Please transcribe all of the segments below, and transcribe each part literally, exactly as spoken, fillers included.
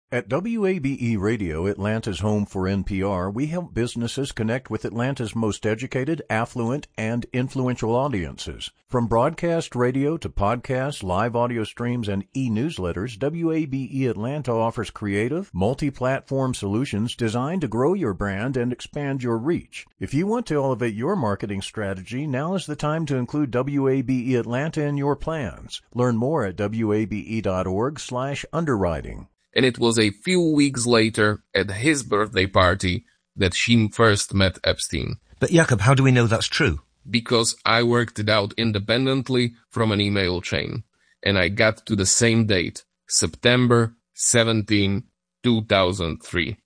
At W A B E Radio, Atlanta's home for N P R, we help businesses connect with Atlanta's most educated, affluent, and influential audiences. From broadcast radio to podcasts, live audio streams, and e-newsletters, W A B E Atlanta offers creative, multi-platform solutions designed to grow your brand and expand your reach. If you want to elevate your marketing strategy, now is the time to include W A B E Atlanta in your plans. Learn more at W A B E dot org slash underwriting. And it was a few weeks later, at his birthday party, that she first met Epstein. But Jakob, how do we know that's true? Because I worked it out independently from an email chain. And I got to the same date, September seventeenth, two thousand three.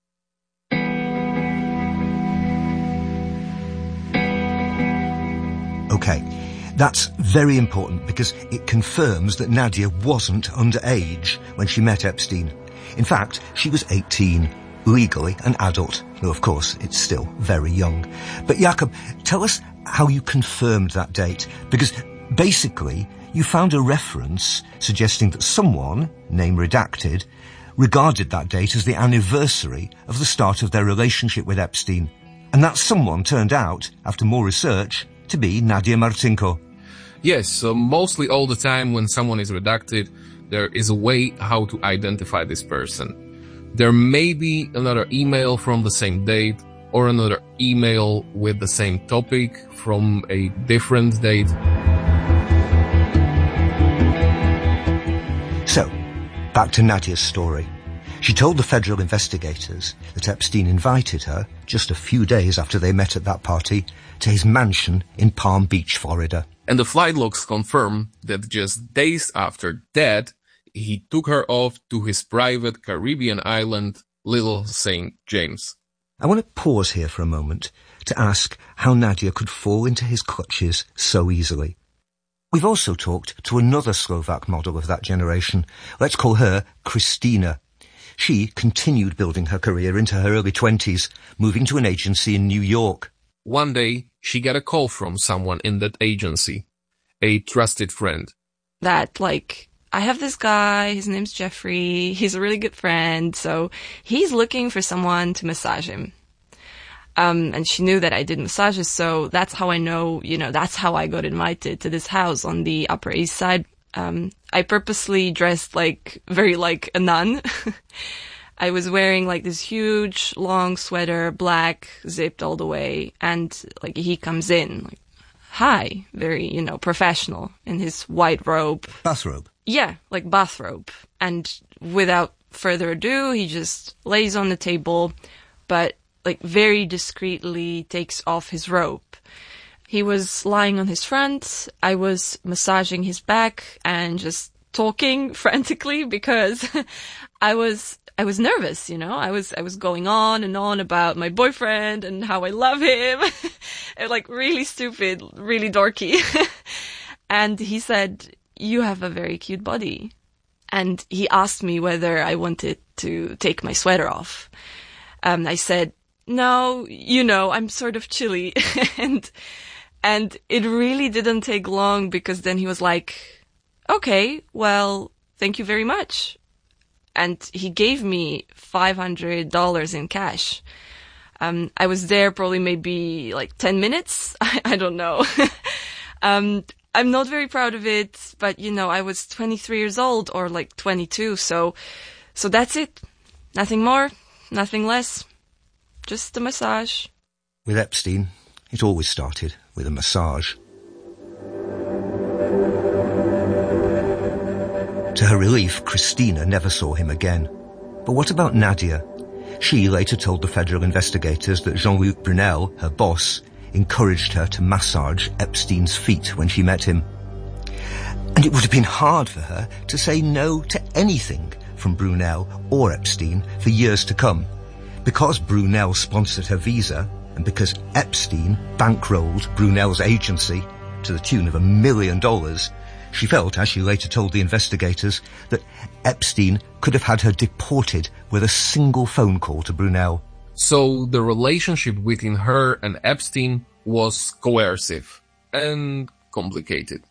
Okay, that's very important because it confirms that Nadia wasn't underage when she met Epstein. In fact, she was eighteen, legally an adult, though of course it's still very young. But Jakob, tell us how you confirmed that date, because basically you found a reference suggesting that someone, name redacted, regarded that date as the anniversary of the start of their relationship with Epstein. And that someone turned out, after more research, to be Nadia Marcinko. Yes, so mostly all the time when someone is redacted, there is a way how to identify this person. There may be another email from the same date or another email with the same topic from a different date. So, back to Nadia's story. She told the federal investigators that Epstein invited her, just a few days after they met at that party, to his mansion in Palm Beach, Florida. And the flight logs confirm that just days after that, he took her off to his private Caribbean island, Little Saint James. I want to pause here for a moment to ask how Nadia could fall into his clutches so easily. We've also talked to another Slovak model of that generation. Let's call her Christina. She continued building her career into her early twenties, moving to an agency in New York. One day, she got a call from someone in that agency, a trusted friend. That, like, I have this guy, his name's Jeffrey, he's a really good friend, so he's looking for someone to massage him. Um, and she knew that I did massages, so that's how I know, you know, that's how I got invited to this house on the Upper East Side. Um, I purposely dressed like, very like a nun. I was wearing like this huge, long sweater, black, zipped all the way, and like he comes in, like, hi, very, you know, professional in his white robe. Bathrobe? Yeah, like bathrobe. And without further ado, he just lays on the table, but like very discreetly takes off his robe. He was lying on his front. I was massaging his back and just talking frantically because I was I was nervous, you know. I was I was going on and on about my boyfriend and how I love him. Like really stupid, really dorky. And he said, "You have a very cute body." And he asked me whether I wanted to take my sweater off. Um, I said, "No, you know, I'm sort of chilly." and and it really didn't take long because then he was like, "Okay, well, thank you very much." And he gave me five hundred dollars in cash. Um, I was there probably maybe like ten minutes. I, I don't know. um, I'm not very proud of it, but you know, I was twenty-three years old or like twenty-two. So, so that's it. Nothing more, nothing less. Just a massage. With Epstein, it always started with a massage. To her relief, Christina never saw him again. But what about Nadia? She later told the federal investigators that Jean-Luc Brunel, her boss, encouraged her to massage Epstein's feet when she met him. And it would have been hard for her to say no to anything from Brunel or Epstein for years to come. Because Brunel sponsored her visa, and because Epstein bankrolled Brunel's agency to the tune of a million dollars, she felt, as she later told the investigators, that Epstein could have had her deported with a single phone call to Brunel. So the relationship between her and Epstein was coercive and complicated.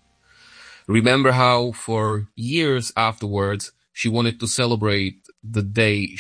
Remember how for years afterwards she wanted to celebrate the day